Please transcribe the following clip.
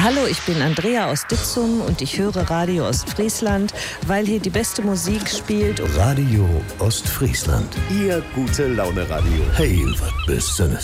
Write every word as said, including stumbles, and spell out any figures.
Hallo, ich bin Andrea aus Ditzum und ich höre Radio Ostfriesland, weil hier die beste Musik spielt. Radio Ostfriesland. Ihr gute Laune Radio. Hey, was bist du?